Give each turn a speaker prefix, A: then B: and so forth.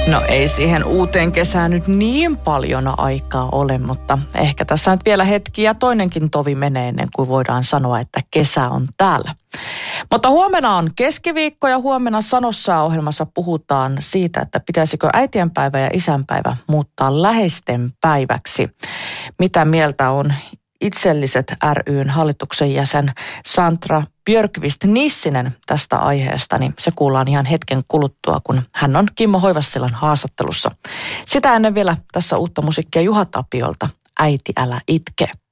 A: No ei siihen uuteen kesään nyt niin paljon aikaa ole, mutta ehkä tässä nyt vielä hetki ja toinenkin tovi menee ennen kuin voidaan sanoa, että kesä on täällä. Mutta huomenna on keskiviikko ja huomenna Sanossa ohjelmassa puhutaan siitä, että pitäisikö äitienpäivä ja isänpäivä muuttaa läheisten päiväksi. Mitä mieltä on Itselliset ry:n hallituksen jäsen Sandra Björkqvist-Nissinen tästä aiheesta, niin se kuullaan ihan hetken kuluttua, kun hän on Kimmo Hoivassilan haastattelussa. Sitä ennen vielä tässä uutta musiikkia Juha Tapiolta, Äiti älä itke.